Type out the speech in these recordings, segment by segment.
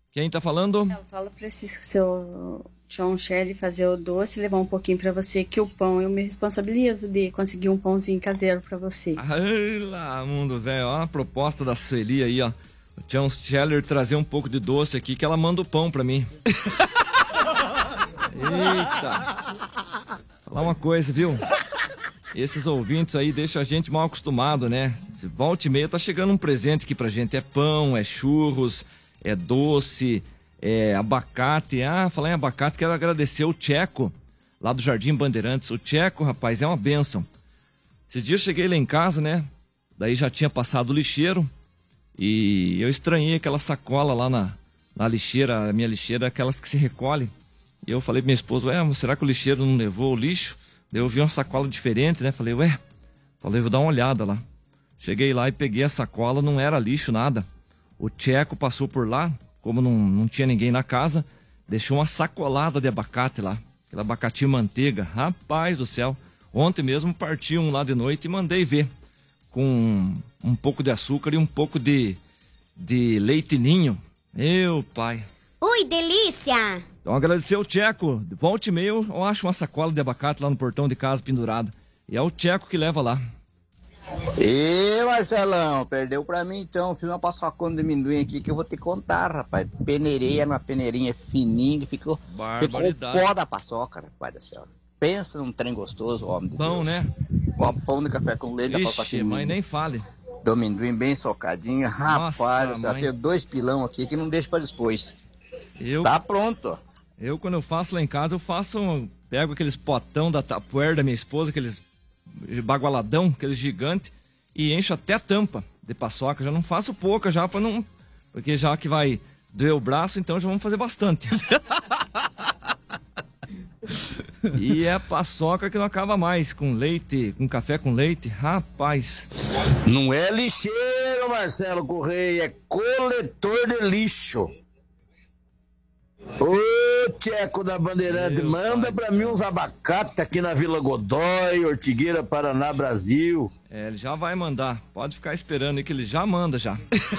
Quem tá falando? Ela fala pra esse seu John Shelley fazer o doce e levar um pouquinho pra você, que o pão eu me responsabilizo de conseguir um pãozinho caseiro pra você. Ai lá, mundo velho, ó a proposta da Sueli aí, ó. O John Scheller trazer um pouco de doce aqui, que ela manda o pão pra mim. Eita! Falar uma coisa, viu? Esses ouvintes aí deixam a gente mal acostumado, né? Se volta e meia tá chegando um presente aqui pra gente. É pão, é churros, é doce, é abacate. Ah, falar em abacate, quero agradecer o Tcheco, lá do Jardim Bandeirantes. O Tcheco, rapaz, é uma bênção. Esse dia eu cheguei lá em casa, né? Daí já tinha passado o lixeiro e eu estranhei aquela sacola lá na lixeira, a minha lixeira, aquelas que se recolhem. E eu falei pra minha esposa, mas será que o lixeiro não levou o lixo? Daí eu vi uma sacola diferente, né? Falei, vou dar uma olhada lá. Cheguei lá e peguei a sacola, não era lixo, nada. O Tcheco passou por lá, como não tinha ninguém na casa, deixou uma sacolada de abacate lá. Aquele abacate manteiga, rapaz do céu. Ontem mesmo parti um lá de noite e mandei ver. Com um pouco de açúcar e um pouco de leite ninho. Meu pai. Ui, delícia! Então agradecer o Tcheco. Volte e meia eu acho uma sacola de abacate lá no portão de casa pendurada. E é o Tcheco que leva lá. Ê, Marcelão, perdeu pra mim então. Fiz uma paçocona de amendoim aqui que eu vou te contar, rapaz. Peneirei numa peneirinha fininha, ficou pó da paçoca, rapaz do céu. Pensa num trem gostoso, homem de Bom, Deus. né? Com pão de café com leite, da paçoca. Ixi, mas nem fale. Do amendoim bem socadinho. Rapaz, eu tenho 2 pilão aqui que não deixa pra depois. Tá pronto. Eu, quando eu faço lá em casa, pego aqueles potão da Tupperware da minha esposa, aqueles bagualadão, aqueles gigantes, e encho até a tampa de paçoca. Já não faço pouca já pra não... Porque já que vai doer o braço, então já vamos fazer bastante. E é paçoca que não acaba mais, com leite, com café com leite, rapaz. Não é lixeiro, Marcelo Correia, é coletor de lixo. Ô, Tcheco da Bandeirante, manda pra mim uns abacates aqui na Vila Godói, Ortigueira, Paraná, Brasil. É, ele já vai mandar, pode ficar esperando aí que ele já manda já.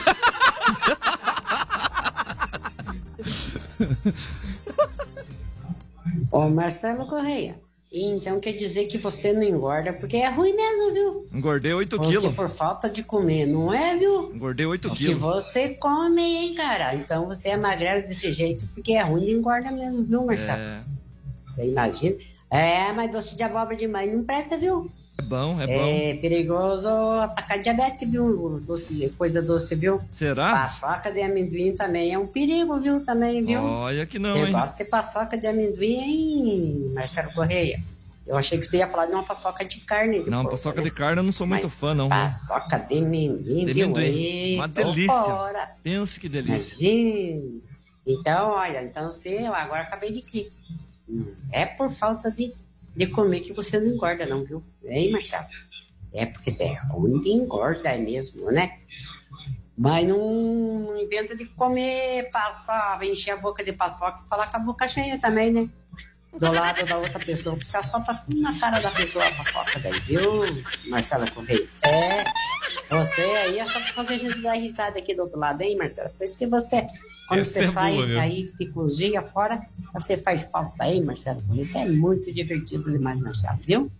Ô, Marcelo Correia, então quer dizer que você não engorda, porque é ruim mesmo, viu? Engordei 8 quilos. Porque por falta de comer, não é, viu? Engordei 8 o quilos. Que você come, hein, cara? Então você é magrelo desse jeito, porque é ruim de engorda mesmo, viu, Marcelo? Você imagina? Mas doce de abóbora demais não presta, viu? É bom. É perigoso atacar diabetes, viu? Coisa doce, viu? Será? Paçoca de amendoim também é um perigo, viu? Também, viu? Olha que não, hein? Você gosta de paçoca de amendoim, hein, Marcelo Correia? Eu achei que você ia falar de uma paçoca de carne. Não, porco, paçoca de carne eu não sou muito fã, não. Paçoca de amendoim, viu? Uma delícia. Pense que delícia. Imagina. Então, olha, você, eu agora acabei de crer. É por falta de comer que você não engorda, não, viu? Hein, Marcelo? É porque você é ruim de engorda mesmo, né? Mas não inventa de comer, encher a boca de paçoca e falar com a boca cheia também, né? Do lado da outra pessoa, que você assopra tudo na cara da pessoa a paçoca daí, viu, Marcelo Correia? Você aí é só pra fazer a gente dar risada aqui do outro lado, hein, Marcelo? Por isso que você, quando você sai, aí fica uns dias fora, você faz falta aí, Marcelo. Isso é muito divertido demais, Marcelo, viu?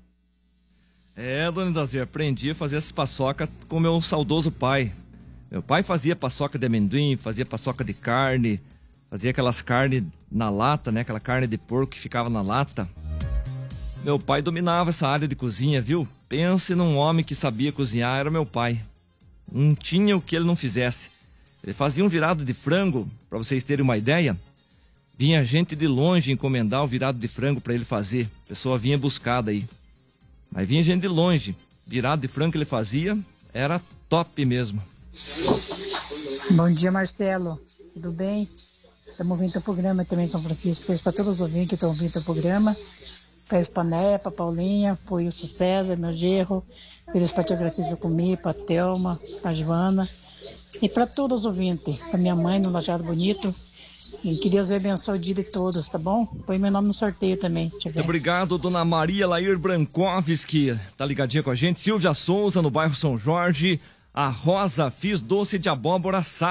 Dona Dazi, aprendi a fazer essas paçocas com meu saudoso pai. Meu pai fazia paçoca de amendoim, fazia paçoca de carne, fazia aquelas carnes na lata, né? Aquela carne de porco que ficava na lata. Meu pai dominava essa área de cozinha, viu? Pense num homem que sabia cozinhar, era meu pai. Não tinha o que ele não fizesse. Ele fazia um virado de frango, para vocês terem uma ideia. Vinha gente de longe encomendar o virado de frango para ele fazer. A pessoa vinha buscar daí. Mas vinha gente de longe. Virado de frango que ele fazia era top mesmo. Bom dia, Marcelo. Tudo bem? Estamos ouvindo o programa também em São Francisco. Fez para todos os ouvintes que estão ouvindo o programa. Fez para a Né, para a Paulinha, foi o César, meu genro. Fez para a tia Graciela comigo, para a Thelma, para a Joana. E para todos os ouvintes. Para minha mãe, no Lajado Bonito. E que Deus abençoe o dia de todos, tá bom? Põe meu nome no sorteio também. Muito obrigado, dona Maria Lair Brankovski. Tá ligadinha com a gente. Silvia Souza, no bairro São Jorge. A Rosa, fiz doce de abóbora